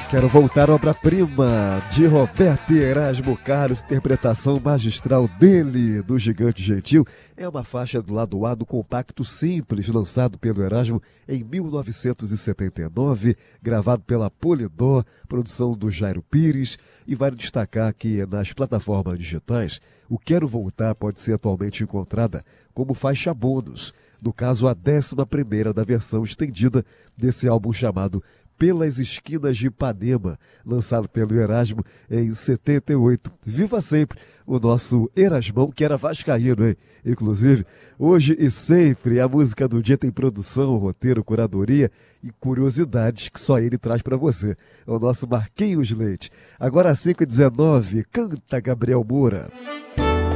Quero voltar, obra-prima de Roberto Erasmo Carlos, interpretação magistral dele, do Gigante Gentil. É uma faixa do lado A do compacto Simples, lançado pelo Erasmo em 1979, gravado pela Polydor, produção do Jairo Pires. E vale destacar que nas plataformas digitais, o Quero Voltar pode ser atualmente encontrada como faixa bônus, no caso a 11ª da versão estendida desse álbum chamado Pelas Esquinas de Ipanema, lançado pelo Erasmo em 78. Viva sempre o nosso Erasmão, que era vascaíno, hein? Inclusive, hoje e sempre, a música do dia tem produção, roteiro, curadoria e curiosidades que só ele traz para você. É o nosso Marquinhos Leite. Agora às 5h19, canta Gabriel Moura.